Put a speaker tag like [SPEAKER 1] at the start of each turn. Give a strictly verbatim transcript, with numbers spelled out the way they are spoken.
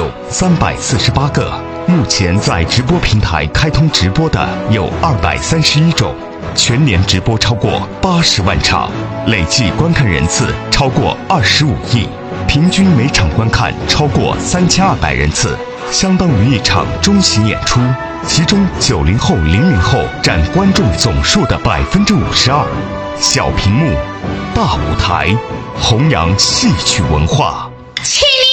[SPEAKER 1] 有三百四十八个，目前在直播平台开通直播的有二百三十一种，全年直播超过八十万场，累计观看人次超过二十五亿，平均每场观看超过三千二百人次，相当于一场中型演出。其中九零后、零零后占观众总数的百分之五十二。小屏幕，大舞台，弘扬戏曲文化。
[SPEAKER 2] 起